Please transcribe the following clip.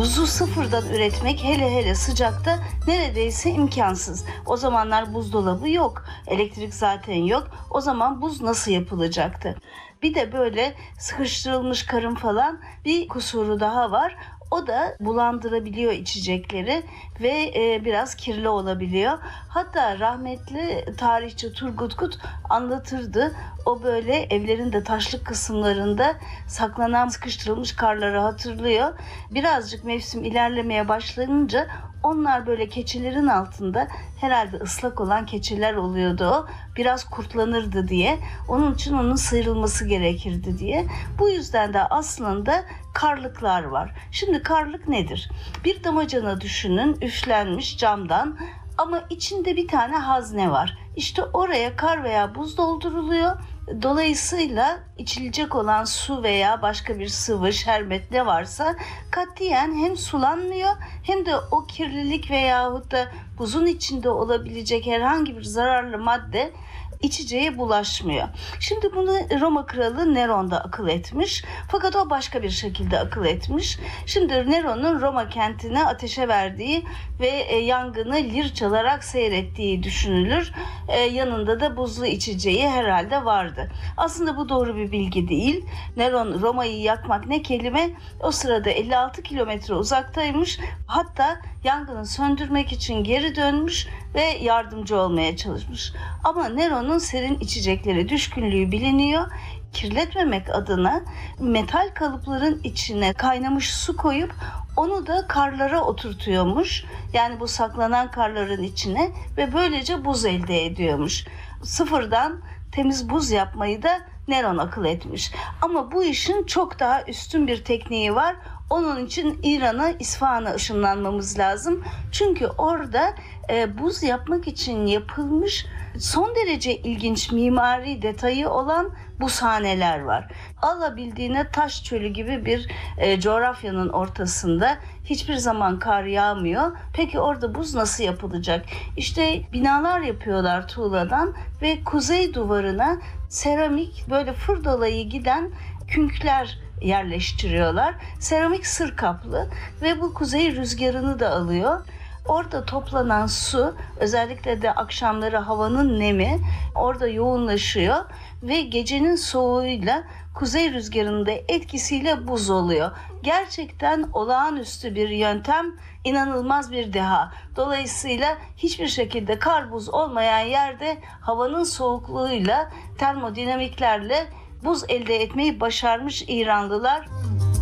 Buzu sıfırdan üretmek, hele hele sıcakta, neredeyse imkansız. O zamanlar buzdolabı yok, elektrik zaten yok. O zaman buz nasıl yapılacaktı? Bir de böyle sıkıştırılmış karın falan bir kusuru daha var. O da bulandırabiliyor içecekleri ve biraz kirli olabiliyor. Hatta rahmetli tarihçi Turgut Kut anlatırdı. O böyle evlerin de taşlık kısımlarında saklanan sıkıştırılmış karları hatırlıyor. Birazcık mevsim ilerlemeye başlayınca onlar böyle keçilerin altında, herhalde ıslak olan keçiler oluyordu o, biraz kurtlanırdı diye. Onun için onun sıyrılması gerekirdi diye. Bu yüzden de aslında karlıklar var. Şimdi karlık nedir? Bir damacana düşünün, üflenmiş camdan, ama içinde bir tane hazne var. İşte oraya kar veya buz dolduruluyor. Dolayısıyla içilecek olan su veya başka bir sıvı, şerbet ne varsa katiyen hem sulanmıyor hem de o kirlilik veyahut da buzun içinde olabilecek herhangi bir zararlı madde içeceğe bulaşmıyor. Şimdi bunu Roma kralı Neron da akıl etmiş. Fakat o başka bir şekilde akıl etmiş. Şimdi Neron'un Roma kentine ateşe verdiği ve yangını lir çalarak seyrettiği düşünülür. Yanında da buzlu içeceği herhalde vardı. Aslında bu doğru bir bilgi değil. Neron Roma'yı yakmak ne kelime? O sırada 56 kilometre uzaktaymış. Hatta yangını söndürmek için geri dönmüş ve yardımcı olmaya çalışmış. Ama Neron'un serin içeceklere düşkünlüğü biliniyor. Kirletmemek adına metal kalıpların içine kaynamış su koyup onu da karlara oturtuyormuş. Yani bu saklanan karların içine ve böylece buz elde ediyormuş. Sıfırdan temiz buz yapmayı da Neron akıl etmiş. Ama bu işin çok daha üstün bir tekniği var. Onun için İran'a, İsfahan'a ışınlanmamız lazım. Çünkü orada buz yapmak için yapılmış son derece ilginç mimari detayı olan buzhaneler var. Alabildiğine taş çölü gibi bir coğrafyanın ortasında, hiçbir zaman kar yağmıyor. Peki orada buz nasıl yapılacak? İşte binalar yapıyorlar tuğladan ve kuzey duvarına seramik böyle fırdolayı giden künkler yerleştiriyorlar. Seramik sır kaplı ve bu kuzey rüzgarını da alıyor. Orada toplanan su, özellikle de akşamları havanın nemi orada yoğunlaşıyor ve gecenin soğuğuyla kuzey rüzgarının da etkisiyle buz oluyor. Gerçekten olağanüstü bir yöntem, inanılmaz bir deha. Dolayısıyla hiçbir şekilde kar buz olmayan yerde havanın soğukluğuyla, termodinamiklerle buz elde etmeyi başarmış İranlılar.